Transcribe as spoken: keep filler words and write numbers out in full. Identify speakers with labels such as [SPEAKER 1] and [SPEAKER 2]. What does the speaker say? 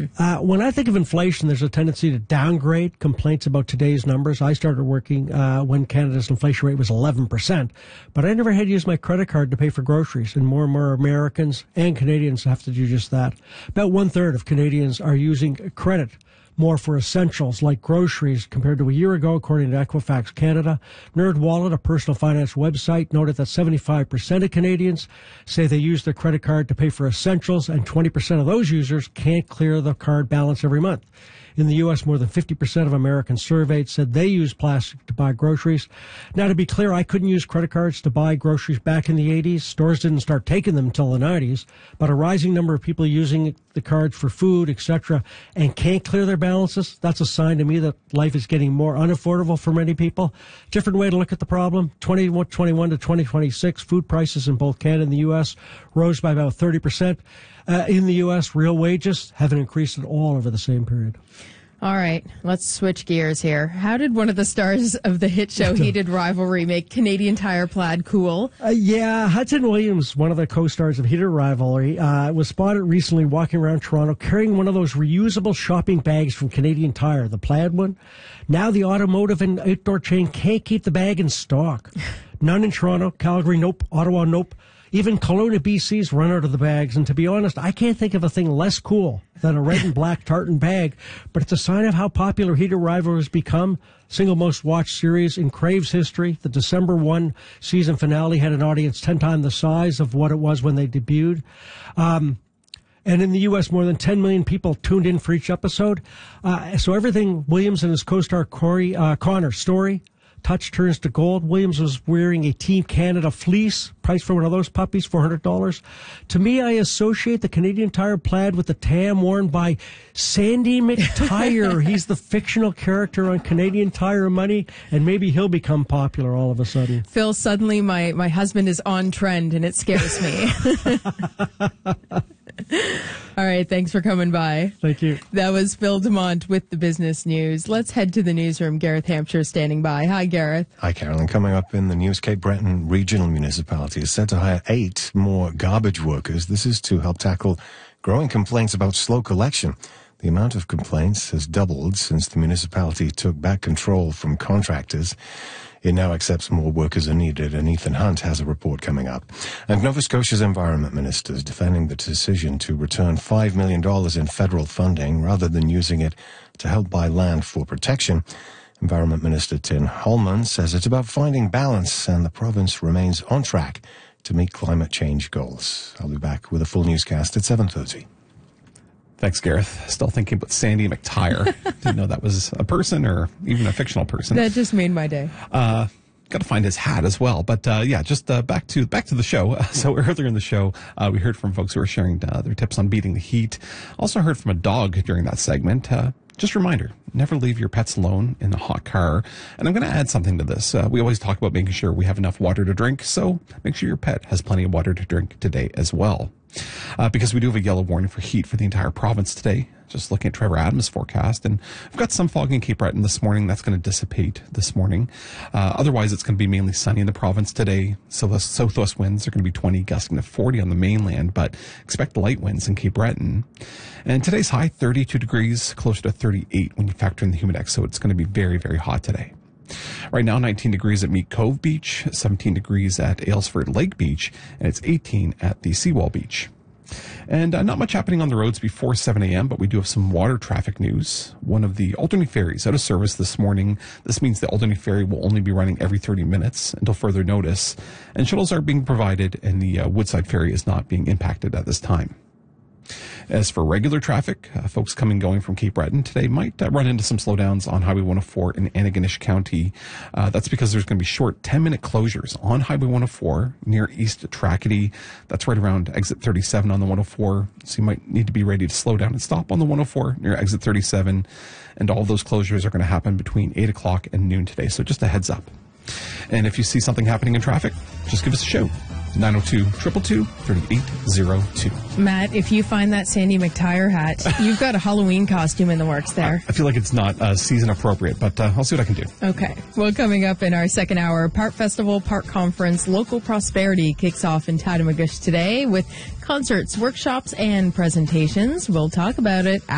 [SPEAKER 1] Mm.
[SPEAKER 2] Uh, when I think of inflation, there's a tendency to downgrade complaints about today's numbers. I started working uh, when Canada's inflation rate was eleven percent, but I never had to use my credit card to pay for groceries, and more and more Americans and Canadians have to do just that. About one-third of Canadians are using credit more for essentials like groceries compared to a year ago, according to Equifax Canada. NerdWallet, a personal finance website, noted that seventy-five percent of Canadians say they use their credit card to pay for essentials, and twenty percent of those users can't clear the card balance every month. In the U S, more than fifty percent of Americans surveyed said they use plastic to buy groceries. Now, to be clear, I couldn't use credit cards to buy groceries back in the eighties. Stores didn't start taking them until the nineties. But a rising number of people using the cards for food, et cetera, and can't clear their balances, that's a sign to me that life is getting more unaffordable for many people. Different way to look at the problem. twenty twenty-one to twenty twenty-six, food prices in both Canada and the U S rose by about thirty percent. Uh, in the U S, real wages haven't increased at all over the same period.
[SPEAKER 1] All right, let's switch gears here. How did one of the stars of the hit show Heated Rivalry make Canadian Tire plaid cool?
[SPEAKER 2] Uh, yeah, Hudson Williams, one of the co-stars of Heated Rivalry, uh, was spotted recently walking around Toronto carrying one of those reusable shopping bags from Canadian Tire, the plaid one. Now the automotive and outdoor chain can't keep the bag in stock. None in Toronto, Calgary, nope, Ottawa, nope. Even Kelowna, B C's run out of the bags. And to be honest, I can't think of a thing less cool than a red and black tartan bag. But it's a sign of how popular Heated Rivalry has become. Single most watched series in Crave's history. The December first season finale had an audience ten times the size of what it was when they debuted. Um, and in the U S, more than ten million people tuned in for each episode. Uh, so everything Williams and his co-star Corey, uh, Connor Story touch turns to gold. Williams was wearing a Team Canada fleece, priced for one of those puppies, four hundred dollars. To me, I associate the Canadian Tire plaid with the tam worn by Sandy McTire. He's the fictional character on Canadian Tire Money, and maybe he'll become popular all of a sudden.
[SPEAKER 1] Phil, suddenly my, my husband is on trend, and it scares me. All right, thanks for coming by.
[SPEAKER 2] Thank you.
[SPEAKER 1] That was Phil Dumont with the business news. Let's head to the newsroom. Gareth Hampshire standing by. Hi, Gareth.
[SPEAKER 3] Hi, Carolyn. Coming up in the news, Cape Breton Regional Municipality is set to hire eight more garbage workers. This is to help tackle growing complaints about slow collection. The amount of complaints has doubled since the municipality took back control from contractors. It now accepts more workers are needed, and Ethan Hunt has a report coming up. And Nova Scotia's Environment Minister is defending the decision to return five million dollars in federal funding rather than using it to help buy land for protection. Environment Minister Tim Holman says it's about finding balance, and the province remains on track to meet climate change goals. I'll be back with a full newscast at seven thirty.
[SPEAKER 4] Thanks, Gareth. Still thinking about Sandy McTire. Didn't know that was a person or even a fictional person.
[SPEAKER 1] That just made my day.
[SPEAKER 4] Uh, got to find his hat as well. But uh, yeah, just uh, back to back to the show. So earlier in the show, uh, we heard from folks who were sharing uh, their tips on beating the heat. Also heard from a dog during that segment. Uh, just a reminder, never leave your pets alone in a hot car. And I'm going to add something to this. Uh, we always talk about making sure we have enough water to drink, so make sure your pet has plenty of water to drink today as well. Uh, because we do have a yellow warning for heat for the entire province today. Just looking at Trevor Adams' forecast, and we've got some fog in Cape Breton this morning. That's going to dissipate this morning. Uh, otherwise, it's going to be mainly sunny in the province today. So the southwest winds are going to be twenty, gusting to forty on the mainland, but expect light winds in Cape Breton. And today's high, thirty-two degrees, closer to thirty-eight when you factor in the humidex. So it's going to be very, very hot today. Right now, nineteen degrees at Meat Cove Beach, seventeen degrees at Aylesford Lake Beach, and it's eighteen at the Seawall Beach. And uh, not much happening on the roads before seven a.m., but we do have some water traffic news. One of the Alderney ferries out of service this morning. This means the Alderney ferry will only be running every thirty minutes until further notice. And shuttles are being provided, and the uh, Woodside ferry is not being impacted at this time. As for regular traffic, uh, folks coming and going from Cape Breton today might uh, run into some slowdowns on Highway one oh four in Antigonish County. Uh, that's because there's going to be short ten-minute closures on Highway one oh four near East Tracadie. That's right around exit thirty-seven on the one oh four. So you might need to be ready to slow down and stop on the one oh four near exit thirty-seven. And all of those closures are going to happen between eight o'clock and noon today. So just a heads up. And if you see something happening in traffic, just give us a shout. nine oh two, two two two, three eight zero two.
[SPEAKER 1] Matt, if you find that Sandy McTire hat, you've got a Halloween costume in the works there.
[SPEAKER 4] I feel like it's not uh, season appropriate, but uh, I'll see what I can do.
[SPEAKER 1] Okay. Well, coming up in our second hour, Part Festival, Part Conference, Local Prosperity kicks off in Tatamagouche today with concerts, workshops, and presentations. We'll talk about it